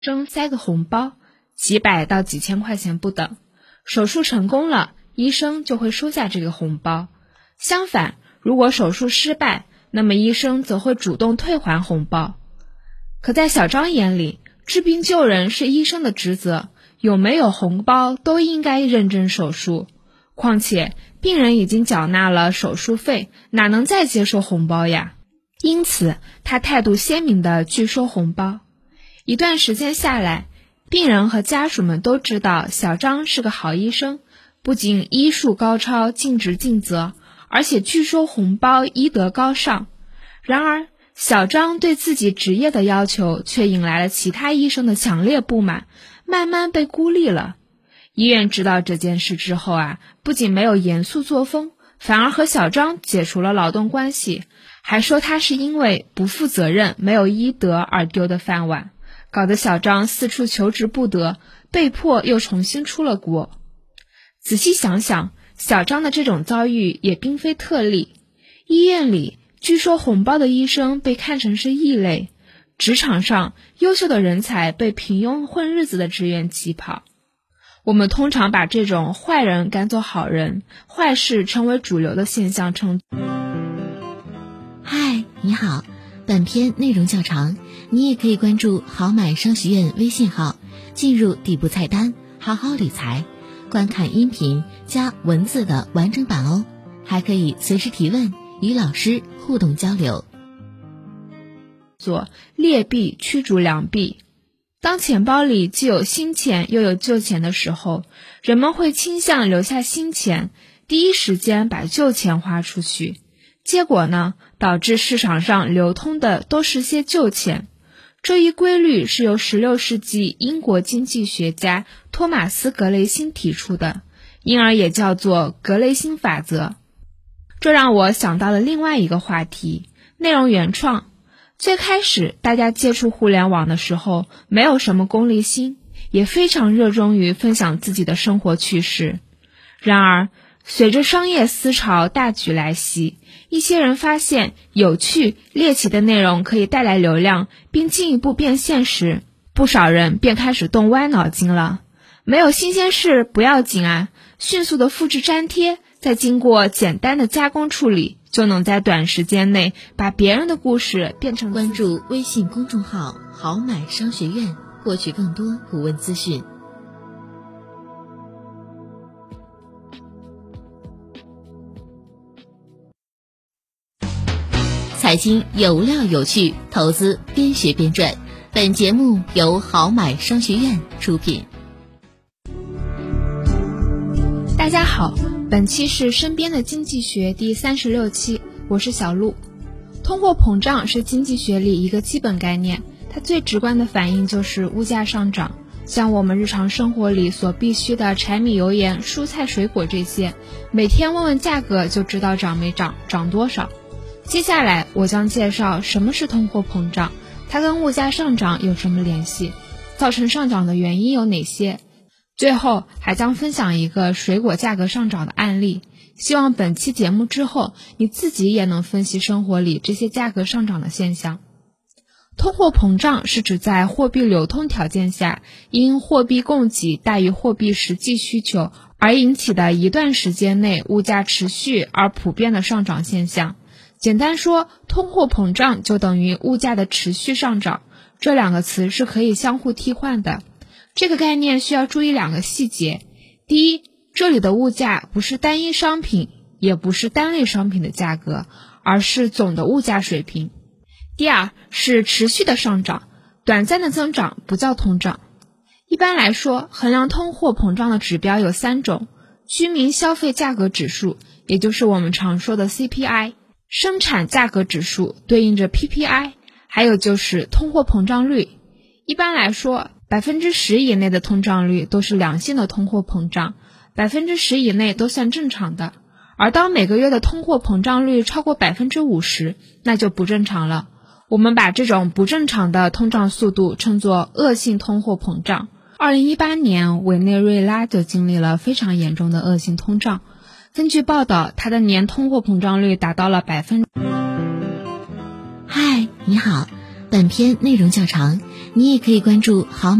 生塞个红包，几百到几千块钱不等。手术成功了，医生就会收下这个红包。相反，如果手术失败，那么医生则会主动退还红包。可在小张眼里，治病救人是医生的职责，有没有红包都应该认真手术。况且，病人已经缴纳了手术费，哪能再接受红包呀？因此，他态度鲜明地拒收红包。一段时间下来，病人和家属们都知道小张是个好医生，不仅医术高超、尽职尽责，而且拒收红包医德高尚。然而，小张对自己职业的要求却引来了其他医生的强烈不满，慢慢被孤立了。医院知道这件事之后不仅没有严肃作风，反而和小张解除了劳动关系，还说他是因为不负责任、没有医德而丢的饭碗，搞得小张四处求职不得，被迫又重新出了国。仔细想想，小张的这种遭遇也并非特例。医院里拒收红包的医生被看成是异类，职场上优秀的人才被平庸混日子的职员挤跑。我们通常把这种坏人赶走好人、坏事成为主流的现象称。 嗨，你好，本篇内容较长，你也可以关注好买商学院微信号，进入底部菜单好好理财，观看音频加文字的完整版哦，还可以随时提问，与老师互动交流。 做劣币驱逐良币。当钱包里既有新钱又有旧钱的时候，人们会倾向留下新钱，第一时间把旧钱花出去。结果呢，导致市场上流通的都是些旧钱。这一规律是由16世纪英国经济学家托马斯·格雷辛提出的，因而也叫做格雷辛法则。这让我想到了另外一个话题，内容原创。最开始大家接触互联网的时候，没有什么功利心，也非常热衷于分享自己的生活趣事。然而，随着商业思潮大举来袭，一些人发现有趣猎奇的内容可以带来流量，并进一步变现时，不少人便开始动歪脑筋了。没有新鲜事不要紧迅速的复制粘贴，再经过简单的加工处理，就能在短时间内把别人的故事变成。 关注微信公众号好买商学院，获取更多古文资讯。财经有料有趣，投资边学边赚。本节目由好买商学院出品。 大家好，本期是身边的经济学第36期，我是小鹿。通货膨胀是经济学里一个基本概念，它最直观的反应就是物价上涨。像我们日常生活里所必需的柴米油盐、蔬菜水果这些，每天问问价格就知道涨没涨，涨多少。接下来我将介绍什么是通货膨胀，它跟物价上涨有什么联系，造成上涨的原因有哪些。最后还将分享一个水果价格上涨的案例，希望本期节目之后你自己也能分析生活里这些价格上涨的现象。通货膨胀是指在货币流通条件下，因货币供给大于货币实际需求而引起的一段时间内物价持续而普遍的上涨现象。简单说，通货膨胀就等于物价的持续上涨，这两个词是可以相互替换的。这个概念需要注意两个细节。第一，这里的物价不是单一商品，也不是单类商品的价格，而是总的物价水平。第二，是持续的上涨，短暂的增长不叫通胀。一般来说，衡量通货膨胀的指标有3种：居民消费价格指数，也就是我们常说的 CPI， 生产价格指数对应着 PPI， 还有就是通货膨胀率。一般来说，10%以内的通胀率都是良性的通货膨胀，10%以内都算正常的。而当每个月的通货膨胀率超过 50%， 那就不正常了。我们把这种不正常的通胀速度称作恶性通货膨胀。2018年，委内瑞拉就经历了非常严重的恶性通胀。根据报道，它的年通货膨胀率达到了嗨，你好，本篇内容较长， 你也可以关注好。